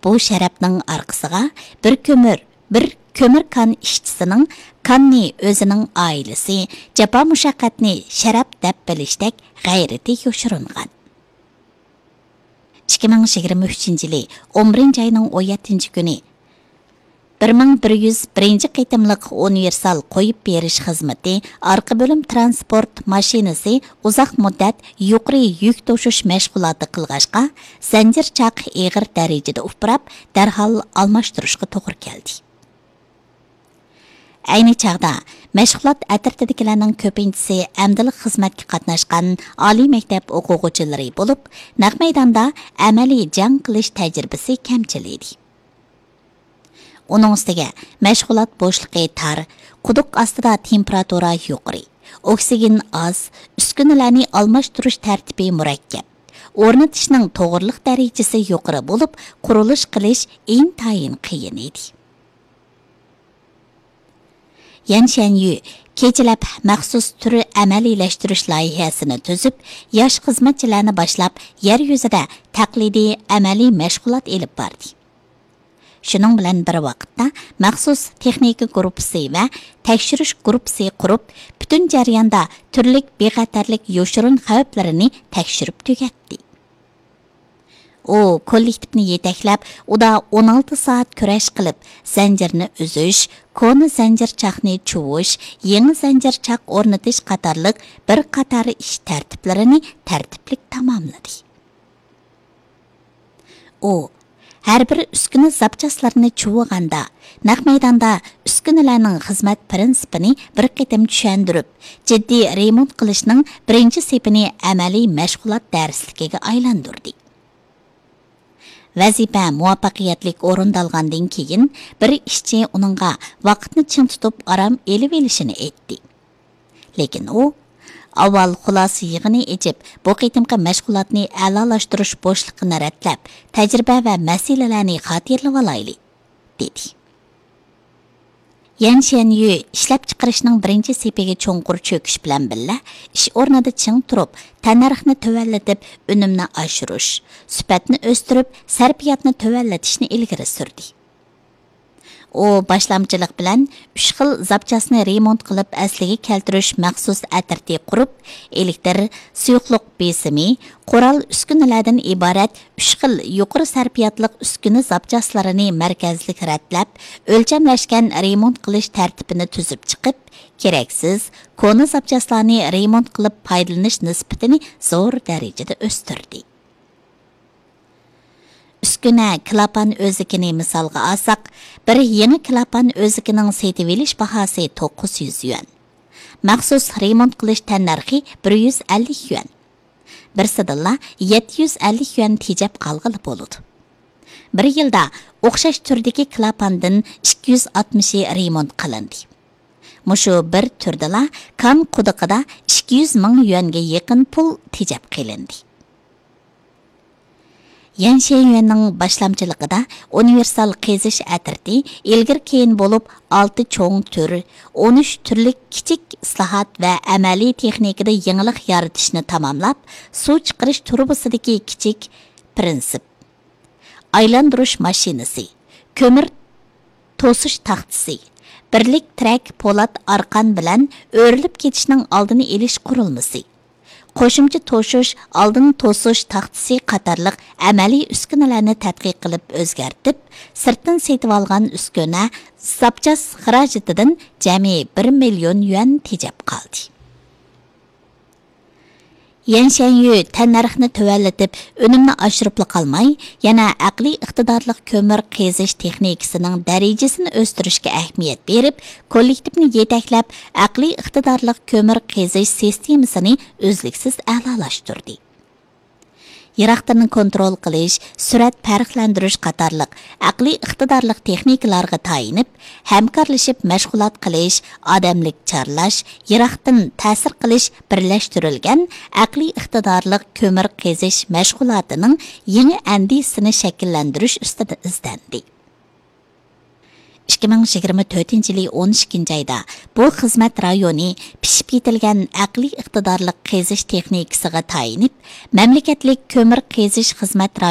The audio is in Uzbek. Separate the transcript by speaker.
Speaker 1: bu şərəpning arqısıga bir kömür kan işçisining kanni o'zining oilasi jafo mushaqqatni sharaf deb bilishdek g'ayrati yoshiringan. 2023 yili 11 ayning 17 kuni 1101 qitimliq universal qo'yib berish xizmati arqa bo'lim transport mashinasi uzoq muddat yuqori yuk to'shish mashg'uloti qilg'ashqa zanjirchaq eg'ir darajada uprab darhol almashtirishga to'g'ri keldi. Ayni chaqda mashg'ulot atratidagilarning ko'pinchisi amdalik xizmatga qatnashgan oliy maktab o'quvchilari bo'lib, naq maydonda amaliy jang qilish tajribasi kamchil edi. Uning ustiga mashg'ulot bo'shliqi tar, quduq ostida temperatura yuqori, oksigen oz, uskunalarni almashtirish tartibi murakkab, o'rnatishning to'g'riliq darajasi yuqori bo'lib, qurilish qilish intayin qiyin edi. Yan Shanyu kechalab maxsus turi amaliylashtirish loyihasini tuzib, yosh xizmatchilarni boshlab, yer yuzida taqlidiy amaliy mashg'ulot elib bordi. Shuning bilan bir vaqtda maxsus texnika guruhi va tekshirish guruhi qurib, butun jarayonda turli bexatarlik yoshirin xavflarini tekshirib tugatdi. U kollektivni yetaklab, uda 16 soat kurash qilib, zanjirni uzish, koni zanjirchaqni chuvish, yangi zanjirchaq o'rnatish qatorliq bir qator ish tartiblarini tartiblik tamomladi. U har bir uskuna zapchaslarini chuviganda, naq maydonda uskunalarning xizmat prinsipini bir qitim tushundirib, jiddiy remont qilishning birinchi sepini amaliy mashg'ulot darsligiga aylantirdi. Vazifa muvaffaqiyatli o'rindalgandan keyin bir ishchi uningga vaqtni ching tutib aram elib olishini aytdi. Lekin u avval xulosa yig'ini echib, bu qitimqi mashg'ulotni a'lolashtirish bo'shliqini ratlab, tajriba va masalalarni xotirlab olaylik, dedi. Yan Shanyu ishlab chiqarishning birinchi sepiga cho'nqur cho'kish bilan billa ish o'rnida ching turib, tannarxni tuvallatib, unumni oshirish, sifatni o'stirib, sarfiyatni tuvallatishni ilgari surdi. U boshlamchilik bilan 3 xil zapchasini remont qilib asliga keltirish maxsus atirti qurib, elektr, suyuqlik besimi, qoral uskunalardan iborat 3 xil yuqori sarfiyatlik uskuna zapchaslarini markazlik ratlab, o'lchamlashgan remont qilish tartibini tuzib chiqib, keraksiz kona zapchaslarni remont qilib foydalanish nisbatini zo'r darajada o'stirdi. Uskuna klapan o'zikini misolga olsak, bir yangi klapan o'zikining setib olish bahosi 900 yuan. Maxsus remont qilish tannarxi 150 yuan. Bir sidilla 750 yuan tejab qolg'ili bo'ladi. Bir yilda o'xshash turdagi klapandan 260 remont qilindi. Mushu bir turdala kan quduqida 200 ming yuanga yaqin pul tejab qilindi. Yan Shanyuning boshlamchiligida universal qizish atirti ilgir keyin bo'lib 6 cho'ng tur, 13 turli kichik islohot va amaliy texnikada yangilik yaratishni tamomlab, suv chiqarish turbosidagi kichik prinsip, aylantirish mashinasi, ko'mir to'sish taxtasi, birlik trak po'lat arqon bilan o'rilib ketishning oldini olish qurilmasi, qo'shimcha to'shish, oldin to'sish taxtasi qatorliq amaliy uskunalarni tadqiq qilib o'zgartib, sirtdan setib olgan uskuna zapchas xarajatidan jami 1 million yuan tejab qoldi. Yan Shanyu tannarxni tuvallatib, unumni oshirib qolmay, yana aqliy iqtidorli ko'mir qazish texnikasining darajasini o'stirishga ahamiyat berib, kollektivni yetaklab, aqliy iqtidorli ko'mir qazish sistemasini o'zliksiz a'lolashtirdi. Yiroqdan kontrol qilish, surat farqlantirish qatorliq aqliy iqtidorli texnikalarga tayinib, hamkorlashib mashg'ulot qilish, odamlik chorlash, yiroqdan ta'sir qilish birlashtirilgan aqliy iqtidorli ko'mir qazish mashg'ulotining yangi andisini shakllantirish ustida izlandi. 2024 yili 12 ayda bu xizmat rayoni pishib yetilgan aqliy iqtidorli qazish texnikasiga tayinib, mamlakatlik ko'mir qazish xizmat